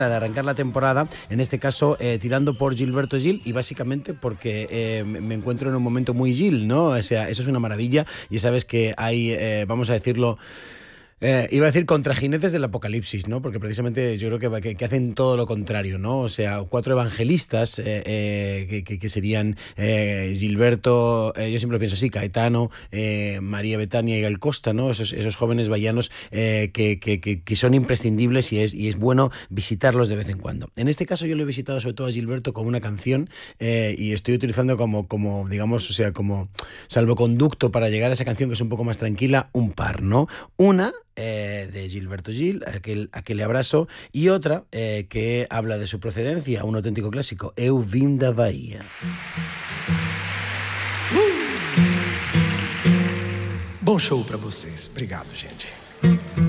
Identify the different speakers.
Speaker 1: de arrancar la temporada, en este caso tirando por Gilberto Gil, y básicamente porque me encuentro en un momento muy Gil, ¿no? O sea, eso es una maravilla, y sabes que hay, vamos a decirlo, iba a decir contra jinetes del apocalipsis, ¿no? Porque precisamente yo creo que hacen todo lo contrario, ¿no? O sea, 4 evangelistas que serían Gilberto, yo siempre pienso así, Caetano, María Betania y Gal Costa, ¿no? Esos jóvenes bahianos que son imprescindibles y es bueno visitarlos de vez en cuando. En este caso yo lo he visitado sobre todo a Gilberto con una canción y estoy utilizando como digamos, o sea, como salvoconducto para llegar a esa canción que es un poco más tranquila, un par, ¿no? Una de Gilberto Gil, aquel abrazo, y otra que habla de su procedencia, un auténtico clásico, Eu vim da Bahia.
Speaker 2: Bom show pra vocês. Obrigado, gente.